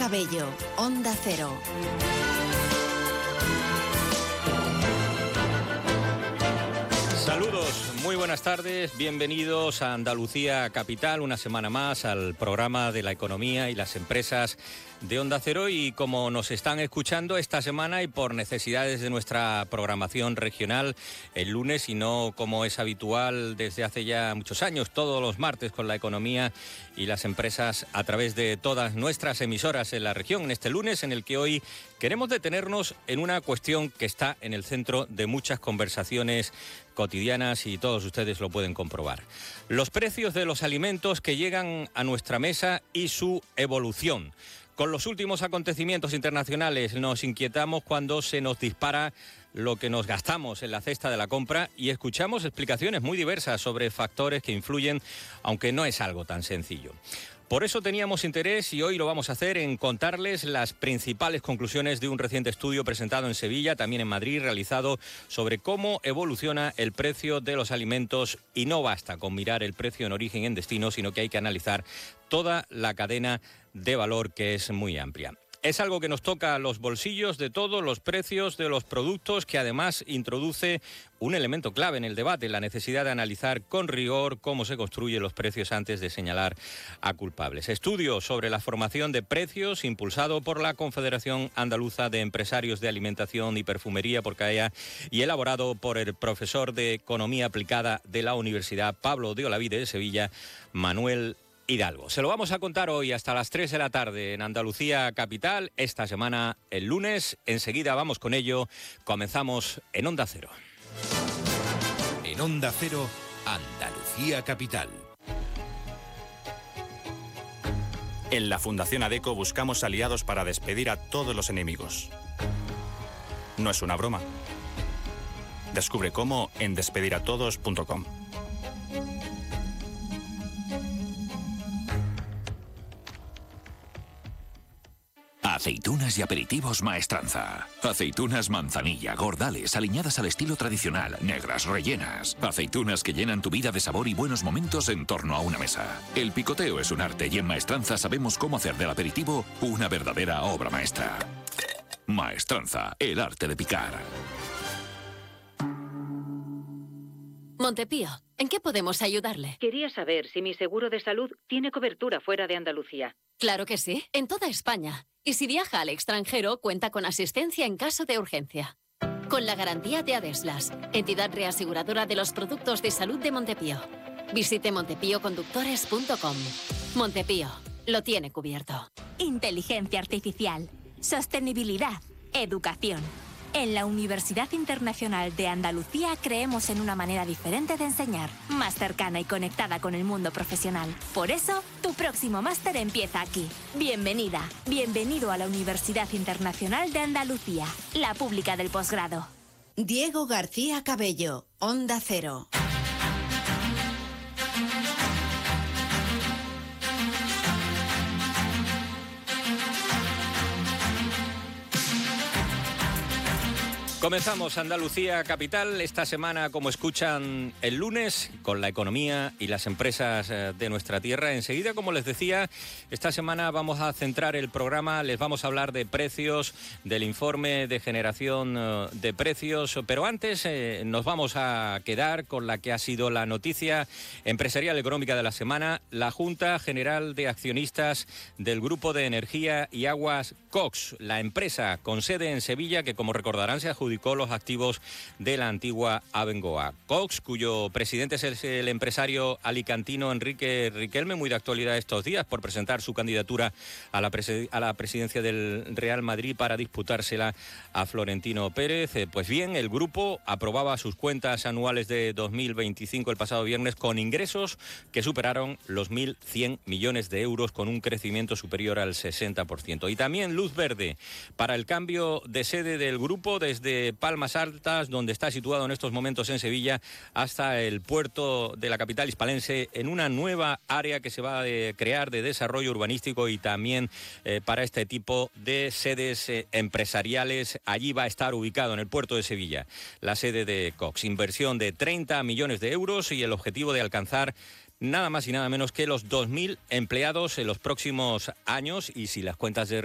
Cabello, Onda Cero. Saludos, muy buenas tardes, bienvenidos a Andalucía Capital, una semana más al programa de la economía y las empresas de Onda Cero. Y como nos están escuchando esta semana y por necesidades de nuestra programación regional, el lunes, y no como es habitual desde hace ya muchos años, todos los martes con la economía y las empresas a través de todas nuestras emisoras en la región, en este lunes en el que hoy queremos detenernos en una cuestión que está en el centro de muchas conversaciones cotidianas y todos ustedes lo pueden comprobar. Los precios de los alimentos que llegan a nuestra mesa y su evolución. Con los últimos acontecimientos internacionales nos inquietamos cuando se nos dispara lo que nos gastamos en la cesta de la compra y escuchamos explicaciones muy diversas sobre factores que influyen, aunque no es algo tan sencillo. Por eso teníamos interés, y hoy lo vamos a hacer, en contarles las principales conclusiones de un reciente estudio presentado en Sevilla, también en Madrid, realizado sobre cómo evoluciona el precio de los alimentos. Y no basta con mirar el precio en origen y en destino, sino que hay que analizar toda la cadena de valor, que es muy amplia. Es algo que nos toca a los bolsillos de todos, los precios de los productos, que además introduce un elemento clave en el debate, la necesidad de analizar con rigor cómo se construyen los precios antes de señalar a culpables. Estudio sobre la formación de precios impulsado por la Confederación Andaluza de Empresarios de Alimentación y Perfumería, por CAEA, y elaborado por el profesor de Economía Aplicada de la Universidad Pablo de Olavide de Sevilla, Manuel Hidalgo. Se lo vamos a contar hoy hasta las 3 de la tarde en Andalucía Capital, esta semana el lunes. Enseguida vamos con ello. Comenzamos en Onda Cero. En Onda Cero, Andalucía Capital. En la Fundación ADECO buscamos aliados para despedir a todos los enemigos. No es una broma. Descubre cómo en despediratodos.com. Aceitunas y aperitivos Maestranza. Aceitunas manzanilla, gordales, aliñadas al estilo tradicional, negras, rellenas. Aceitunas que llenan tu vida de sabor y buenos momentos en torno a una mesa. El picoteo es un arte y en Maestranza sabemos cómo hacer del aperitivo una verdadera obra maestra. Maestranza, el arte de picar. Montepío, ¿en qué podemos ayudarle? Quería saber si mi seguro de salud tiene cobertura fuera de Andalucía. Claro que sí, en toda España. Y si viaja al extranjero, cuenta con asistencia en caso de urgencia. Con la garantía de Adeslas, entidad reaseguradora de los productos de salud de Montepío. Visite montepíoconductores.com. Montepío, lo tiene cubierto. Inteligencia artificial, sostenibilidad, educación. En la Universidad Internacional de Andalucía creemos en una manera diferente de enseñar, más cercana y conectada con el mundo profesional. Por eso, tu próximo máster empieza aquí. Bienvenida, bienvenido a la Universidad Internacional de Andalucía, la pública del posgrado. Diego García Cabello, Onda Cero. Comenzamos Andalucía Capital esta semana, como escuchan, el lunes, con la economía y las empresas de nuestra tierra. Enseguida, como les decía, esta semana vamos a centrar el programa, les vamos a hablar de precios, del informe de generación de precios, pero antes nos vamos a quedar con la que ha sido la noticia empresarial económica de la semana: la Junta General de Accionistas del Grupo de Energía y Aguas Cox, la empresa con sede en Sevilla que, como recordarán, se adjudicó los activos de la antigua Abengoa. Cox, cuyo presidente es el empresario alicantino Enrique Riquelme, muy de actualidad estos días por presentar su candidatura a la presidencia del Real Madrid para disputársela a Florentino Pérez. Pues bien, el grupo aprobaba sus cuentas anuales de 2025 el pasado viernes con ingresos que superaron los 1.100 millones de euros, con un crecimiento superior al 60%. Y también luz verde para el cambio de sede del grupo desde Palmas Altas, donde está situado en estos momentos en Sevilla, hasta el puerto de la capital hispalense, en una nueva área que se va a crear de desarrollo urbanístico y también para este tipo de sedes empresariales. Allí va a estar ubicado, en el puerto de Sevilla, la sede de Cox. Inversión de 30 millones de euros y el objetivo de alcanzar nada más y nada menos que los 2.000 empleados en los próximos años, y si las cuentas de